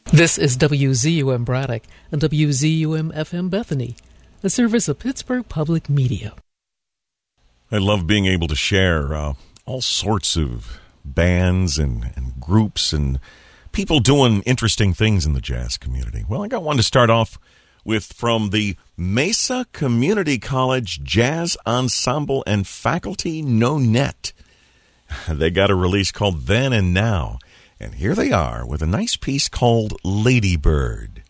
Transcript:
This is WZUM Braddock and WZUM FM Bethany, a service of Pittsburgh Public Media. I love being able to share all sorts of bands and groups and people doing interesting things in the jazz community. Well, I got one to start off with from the Mesa Community College Jazz Ensemble and Faculty No Net. They got a release called Then and Now. And here they are with a nice piece called Ladybird.